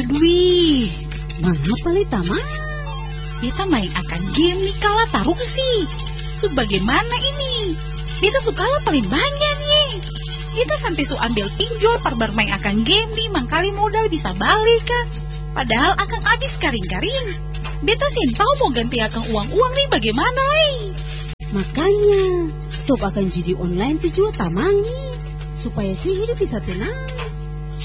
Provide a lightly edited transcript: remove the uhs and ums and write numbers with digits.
Aduh, mengapa le tamang? beta main akan game nih kalah taruh sih. Sebagaimana ini? Beta suka kalah paling banyak nih. Kita sampai ambil pinjol par bermain akan game nih, mangkali modal bisa balik kan. Padahal akan habis karing-karing. Beta sih tahu mau ganti akan uang-uang nih bagaimana nih. Makanya stop akan judi online tuh juga tamang nih, supaya sih hidup bisa tenang.